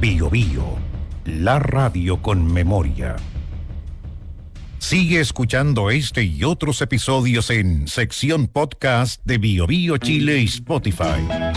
Bio Bio, la radio con memoria. Sigue escuchando este y otros episodios en sección podcast de Bio Bio Chile y Spotify.